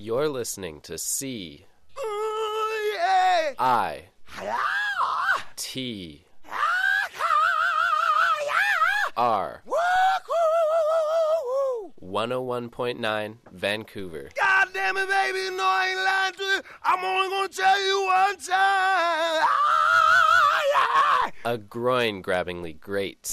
You're listening to C Yeah. I T R 101.9 Vancouver. God damn it, baby, you know I ain't lying to you. I'm only gonna tell you one time. A groin-grabbingly great